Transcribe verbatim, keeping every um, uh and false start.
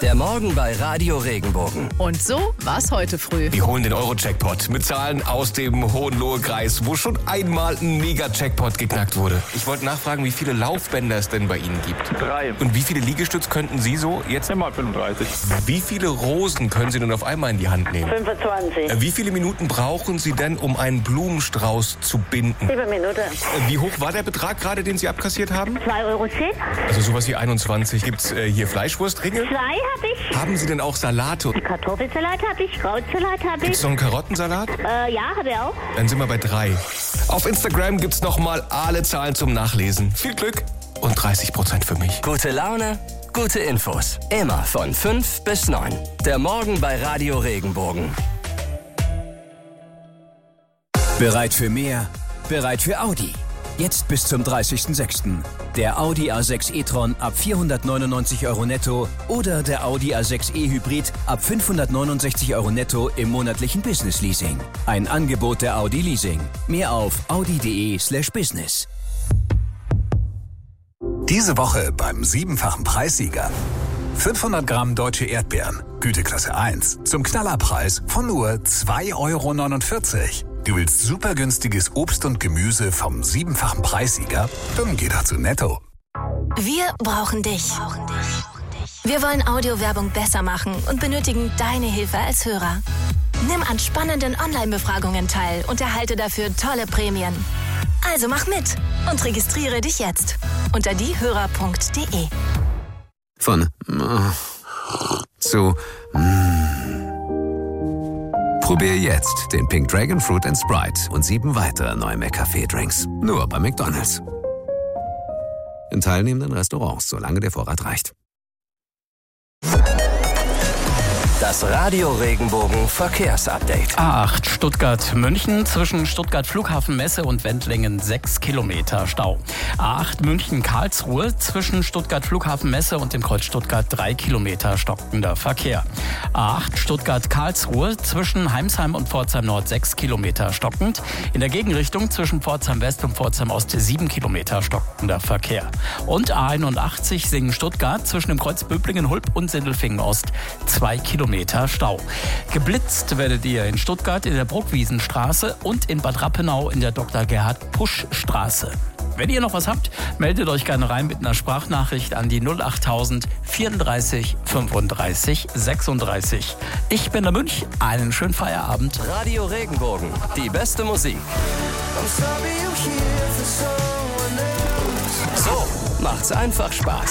Der Morgen bei Radio Regenbogen. Und so war's heute früh. Die holen den Euro-Jackpot mit Zahlen aus dem Hohenlohe-Kreis, wo schon einmal ein Mega-Jackpot geknackt wurde. Ich wollte nachfragen, wie viele Laufbänder es denn bei Ihnen gibt. Drei. Und wie viele Liegestütz könnten Sie so jetzt? Immer fünfunddreißig. Wie viele Rosen können Sie denn auf einmal in die Hand nehmen? fünfundzwanzig. Wie viele Minuten brauchen Sie denn, um einen Blumenstrauß zu binden? Sieben Minuten. Wie hoch war der Betrag gerade, den Sie abkassiert haben? zwei Euro zehn. Also sowas wie einundzwanzig. Gibt's äh, hier Fleischwurstringe? Zwei habe ich. Haben Sie denn auch Salate? Kartoffelsalat habe ich, Krautsalat habe Gibt's ich. noch einen Karottensalat? Äh, ja, habe ich auch. Dann sind wir bei drei. Auf Instagram gibt's noch mal alle Zahlen zum Nachlesen. Viel Glück und dreißig Prozent für mich. Gute Laune, gute Infos. Immer von fünf bis neun. Der Morgen bei Radio Regenbogen. Bereit für mehr? Bereit für Audi. Jetzt bis zum dreißigsten sechsten Der Audi A sechs e-tron ab vierhundertneunundneunzig Euro netto oder der Audi A sechs e Hybrid ab fünfhundertneunundsechzig Euro netto im monatlichen Business Leasing. Ein Angebot der Audi Leasing. Mehr auf audi.de slash business. Diese Woche beim siebenfachen Preissieger. fünfhundert Gramm deutsche Erdbeeren, Güteklasse eins, zum Knallerpreis von nur zwei Euro neunundvierzig. Du willst super günstiges Obst und Gemüse vom siebenfachen Preissieger? Dann geh doch zu Netto. Wir brauchen dich. Wir wollen Audiowerbung besser machen und benötigen deine Hilfe als Hörer. Nimm an spannenden Online-Befragungen teil und erhalte dafür tolle Prämien. Also mach mit und registriere dich jetzt unter diehörer punkt de. Von zu Probier jetzt den Pink Dragon Fruit and Sprite und sieben weitere neue McCafé-Drinks. Nur bei McDonald's. In teilnehmenden Restaurants, solange der Vorrat reicht. Das Radio Regenbogen Verkehrsupdate. A acht Stuttgart-München zwischen Stuttgart Flughafen Messe und Wendlingen sechs Kilometer Stau. A acht München-Karlsruhe zwischen Stuttgart Flughafen Messe und dem Kreuz Stuttgart drei Kilometer stockender Verkehr. A acht Stuttgart-Karlsruhe zwischen Heimsheim und Pforzheim Nord sechs Kilometer stockend. In der Gegenrichtung zwischen Pforzheim West und Pforzheim Ost sieben Kilometer stockender Verkehr. Und A einundachtzig Singen-Stuttgart zwischen dem Kreuz Böblingen-Hulp und Sindelfingen Ost zwei Kilometer Stau. Geblitzt werdet ihr in Stuttgart in der Bruckwiesenstraße und in Bad Rappenau in der Doktor Gerhard Pusch Straße. Wenn ihr noch was habt, meldet euch gerne rein mit einer Sprachnachricht an die null achttausend vierunddreißig fünfunddreißig sechsunddreißig. Ich bin der Münch, einen schönen Feierabend. Radio Regenbogen, die beste Musik. So macht's einfach Spaß.